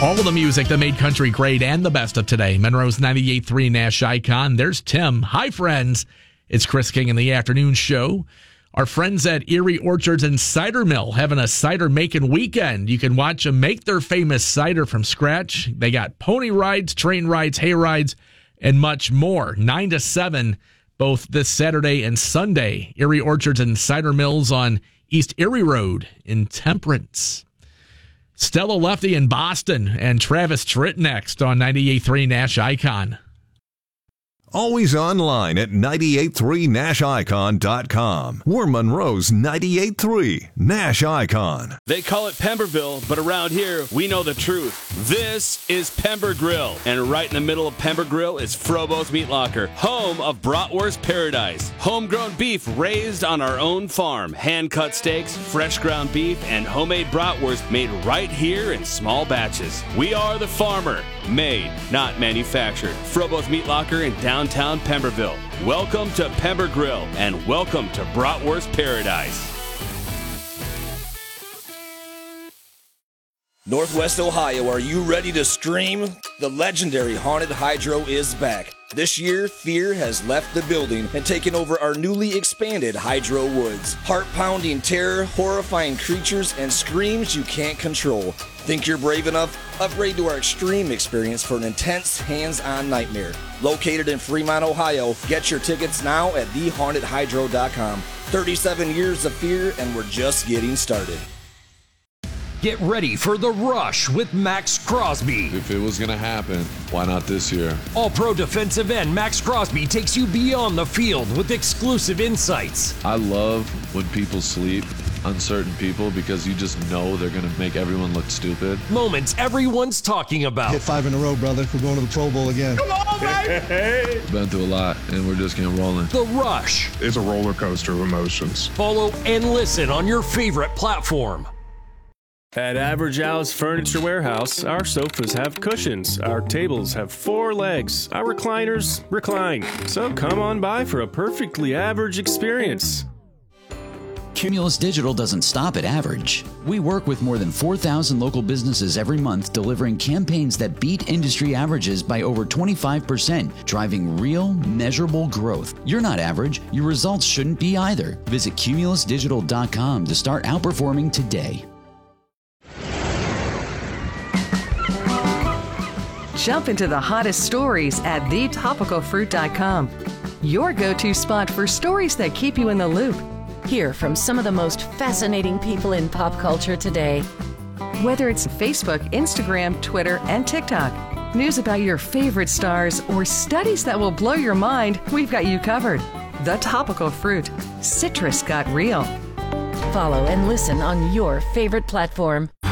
All of the music that made country great and the best of today. Monroe's 98.3 Nash Icon. There's Tim. Hi, friends. It's Chris King in the afternoon show. Our friends at Erie Orchards and Cider Mill having a cider making weekend. You can watch them make their famous cider from scratch. They got pony rides, train rides, hay rides, and much more. 9 to 7, both this Saturday and Sunday. Erie Orchards and Cider Mills on East Erie Road in Temperance. Stella Lefty in Boston and Travis Tritt next on 98.3 Nash Icon. Always online at 983nashicon.com. We're Monroe's 98.3 Nash Icon. They call it Pemberville, but around here, we know the truth. This is Pember Grill. And right in the middle of Pember Grill is Frobo's Meat Locker, home of Bratwurst Paradise. Homegrown beef raised on our own farm. Hand-cut steaks, fresh ground beef, and homemade bratwurst made right here in small batches. We are the farmer. Made, not manufactured. Frobo's Meat Locker in downtown Pemberville. Welcome to Pember Grill and welcome to Bratwurst Paradise. Northwest Ohio, are you ready to scream? The legendary Haunted Hydro is back. This year, fear has left the building and taken over our newly expanded Hydro Woods. Heart-pounding terror, horrifying creatures, and screams you can't control. Think you're brave enough? Upgrade to our extreme experience for an intense, hands-on nightmare. Located in Fremont, Ohio, get your tickets now at thehauntedhydro.com. 37 years of fear, and we're just getting started. Get ready for The Rush with Max Crosby. If it was going to happen, why not this year? All-pro defensive end Max Crosby takes you beyond the field with exclusive insights. I love when people sleep on certain people because you just know they're going to make everyone look stupid. Moments everyone's talking about. Hit 5 in a row, brother. We're going to the Pro Bowl again. Come on, baby! Been through a lot, and we're just getting rolling. The Rush. It's a roller coaster of emotions. Follow and listen on your favorite platform. At Average Al's Furniture Warehouse, our sofas have cushions, our tables have 4 legs, our recliners recline. So come on by for a perfectly average experience. Cumulus Digital doesn't stop at average. We work with more than 4,000 local businesses every month, delivering campaigns that beat industry averages by over 25%, driving real, measurable growth. You're not average. Your results shouldn't be either. Visit cumulusdigital.com to start outperforming today. Jump into the hottest stories at thetopicalfruit.com. Your go-to spot for stories that keep you in the loop. Hear from some of the most fascinating people in pop culture today. Whether it's Facebook, Instagram, Twitter, and TikTok, news about your favorite stars, or studies that will blow your mind, we've got you covered. The Topical Fruit. Citrus got real. Follow and listen on your favorite platform.